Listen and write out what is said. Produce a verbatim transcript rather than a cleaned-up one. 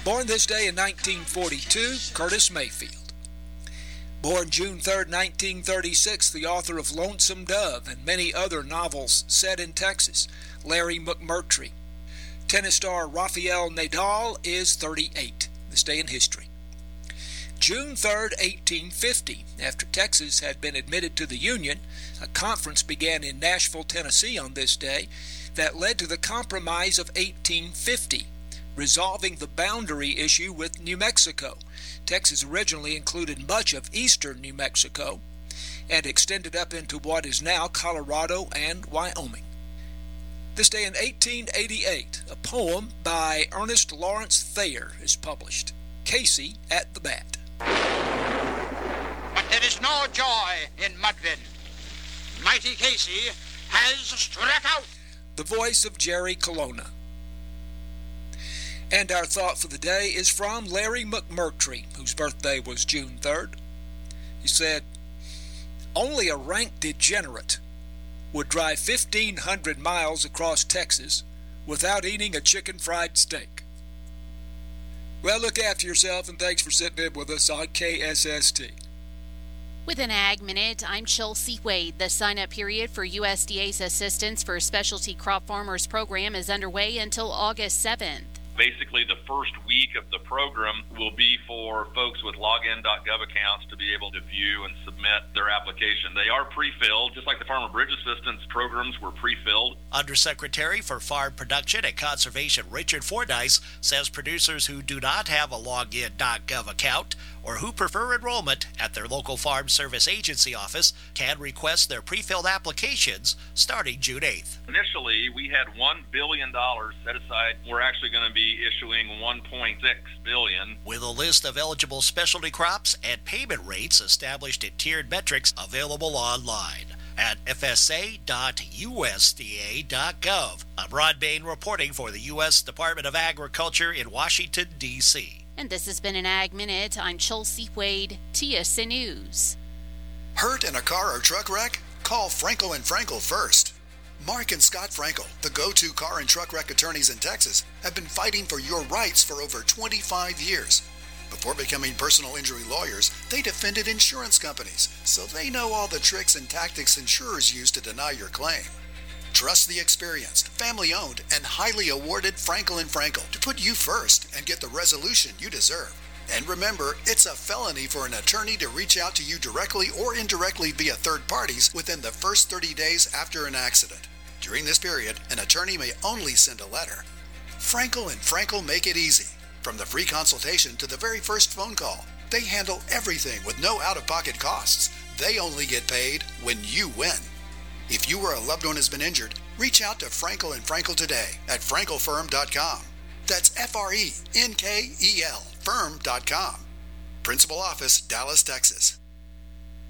Born this day in nineteen forty-two, Curtis Mayfield. Born June third, nineteen thirty-six, the author of Lonesome Dove and many other novels set in Texas, Larry McMurtry. Tennis star Rafael Nadal is thirty-eight, this day in history. June third, eighteen fifty, after Texas had been admitted to the Union, a conference began in Nashville, Tennessee on this day that led to the Compromise of eighteen fifty, resolving the boundary issue with New Mexico. Texas originally included much of eastern New Mexico and extended up into what is now Colorado and Wyoming. This day in eighteen eighty-eight, a poem by Ernest Lawrence Thayer is published, Casey at the Bat. But there is no joy in Mudville. Mighty Casey has struck out. The voice of Jerry Colonna. And our thought for the day is from Larry McMurtry, whose birthday was June third. He said, "Only a rank degenerate would drive fifteen hundred miles across Texas without eating a chicken fried steak." Well, look after yourself, and thanks for sitting in with us on K S S T. With an Ag Minute, I'm Chelsea Wade. The sign-up period for U S D A's Assistance for Specialty Crop Farmers program is underway until August seventh. Basically, the first week of the program will be for folks with login dot gov accounts to be able to view and submit their application. They are pre-filled, just like the Farmer Bridge Assistance programs were pre-filled. Undersecretary for Farm Production and Conservation Richard Fordyce says producers who do not have a login dot gov account or who prefer enrollment at their local Farm Service Agency office can request their pre-filled applications starting June eighth. Initially, we had one billion dollars set aside. We're actually going to be issuing one point six billion dollars. With a list of eligible specialty crops and payment rates established in tiered metrics available online at f s a dot u s d a dot gov. I'm Rod Bain reporting for the U S Department of Agriculture in Washington, D C And this has been an Ag Minute. I'm Chelsea Wade, T S N News. Hurt in a car or truck wreck? Call Frankel and Frankel first. Mark and Scott Frankel, the go-to car and truck wreck attorneys in Texas, have been fighting for your rights for over twenty-five years. Before becoming personal injury lawyers, they defended insurance companies, so they know all the tricks and tactics insurers use to deny your claim. Trust the experienced, family-owned, and highly awarded Frankel and Frankel to put you first and get the resolution you deserve. And remember, it's a felony for an attorney to reach out to you directly or indirectly via third parties within the first thirty days after an accident. During this period, an attorney may only send a letter. Frankel and Frankel make it easy. From the free consultation to the very first phone call, they handle everything with no out-of-pocket costs. They only get paid when you win. If you or a loved one has been injured, reach out to Frankel and Frankel today at frankel firm dot com. That's F R E N K E L firm dot com. Principal Office, Dallas, Texas.